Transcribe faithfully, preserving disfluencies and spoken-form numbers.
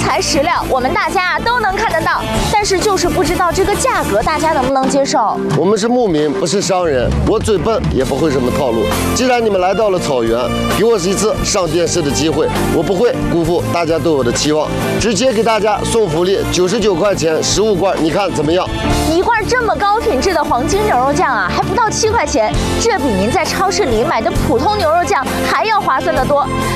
材实料，我们大家啊都能看得到，但是就是不知道这个价格大家能不能接受。 我们是牧民，不是商人，我嘴笨也不会什么套路。既然你们来到了草原，给我一次上电视的机会，我不会辜负大家对我的期望，直接给大家送福利，九十九块钱十五罐，你看怎么样？ 一罐这么高品质的黄金牛肉酱啊，还不到七块钱，这比您在超市里买的普通牛肉酱还要划算得多。